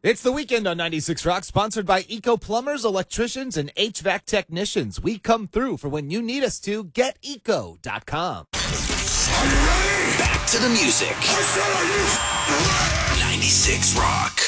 It's the weekend on 96 Rock, sponsored by Eco Plumbers, Electricians, and HVAC Technicians. We come through for when you need us to. GetEco.com. Are you ready? Back to the music. I said, are you ready? 96 Rock.